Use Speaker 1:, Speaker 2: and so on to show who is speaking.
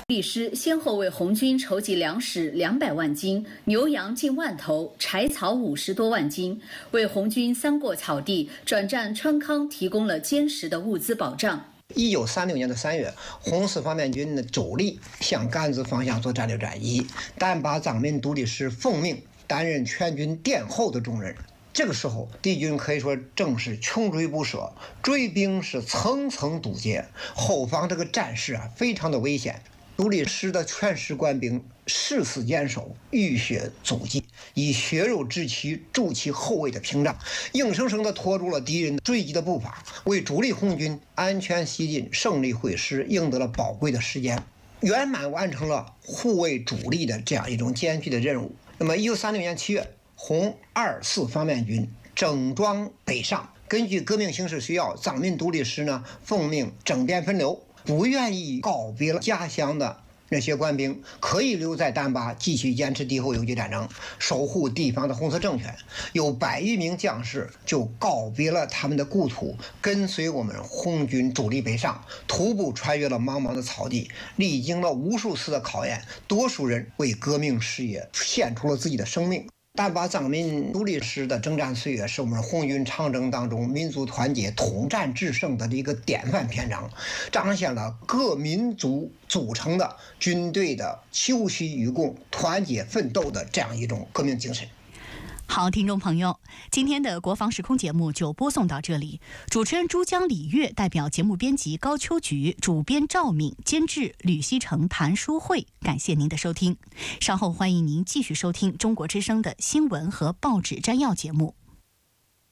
Speaker 1: 律师先后为红军筹集粮食200万斤、牛羊近万头、柴草50多万斤，为红军三过草地、转战川康提供了坚实的物资保障。
Speaker 2: 1936年的3月，红四方面军的主力向甘孜方向做战略转移，但把藏民独立师奉命担任全军殿后的重任。这个时候，敌军可以说正是穷追不舍，追兵是层层堵截，后方这个战事非常的危险。独立师的全师官兵誓死坚守，浴血阻击，以血肉之躯筑起后卫的屏障，硬生生地拖住了敌人追击的步伐，为主力红军安全西进、胜利会师赢得了宝贵的时间，圆满完成了护卫主力的这样一种艰巨的任务。那么1936年7月，红2、4方面军整装北上，根据革命形势需要，藏民独立师呢奉命整编分流，不愿意告别了家乡的那些官兵可以留在丹巴继续坚持敌后游击战争，守护地方的红色政权。有100余名将士就告别了他们的故土，跟随我们红军主力北上，徒步穿越了茫茫的草地，历经了无数次的考验，多数人为革命事业献出了自己的生命。丹巴藏民独立师的征战岁月是我们红军长征当中民族团结统战制胜的一个典范篇章，彰显了各民族组成的军队的休戚与共、团结奋斗的这样一种革命精神。
Speaker 3: 好，听众朋友，今天的国防时空节目就播送到这里。主持人珠江李月代表节目编辑高秋菊、主编赵敏、监制吕希成、谭淑慧，感谢您的收听。稍后欢迎您继续收听中国之声的新闻和报纸摘要节目。